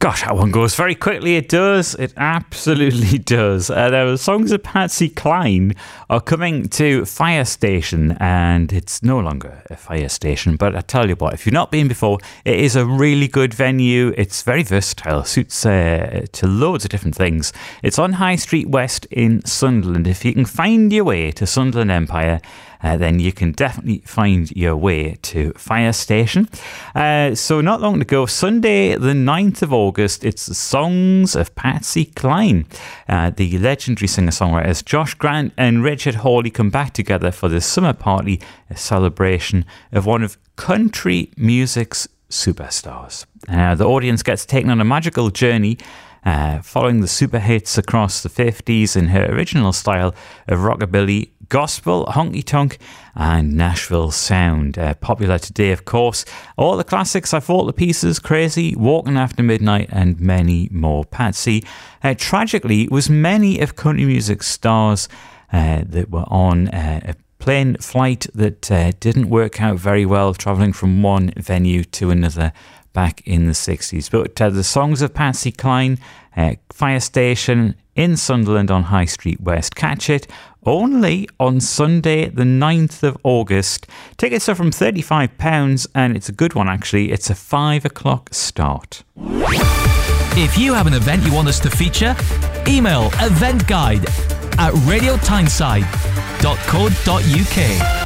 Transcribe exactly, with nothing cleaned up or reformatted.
Gosh, that one goes very quickly. It does. It absolutely does. Uh, the songs of Patsy Cline are coming to Fire Station, and it's no longer a fire station. But I tell you what, if you've not been before, it is a really good venue. It's very versatile, suits uh, to loads of different things. It's on High Street West in Sunderland. If you can find your way to Sunderland Empire, Uh, then you can definitely find your way to Fire Station. Uh, so not long to go, Sunday the ninth of August, it's the Songs of Patsy Cline. Uh, the legendary singer-songwriters Josh Grant and Richard Hawley come back together for the summer party, a celebration of one of country music's superstars. Uh, the audience gets taken on a magical journey Uh, following the super hits across the fifties in her original style of rockabilly, gospel, honky-tonk and Nashville sound. Uh, popular today, of course. All the classics, I Fought the Pieces, Crazy, Walking After Midnight and many more. Patsy, uh, tragically, was many of country music stars uh, that were on uh, a plane flight that uh, didn't work out very well, travelling from one venue to another back in the sixties. But uh, the Songs of Patsy Cline, uh, Fire Station in Sunderland on High Street West. Catch it only on Sunday the ninth of August. Tickets are from thirty-five pounds, and it's a good one actually. It's a five o'clock start. If you have an event you want us to feature, email eventguide at radio tyneside dot co dot uk.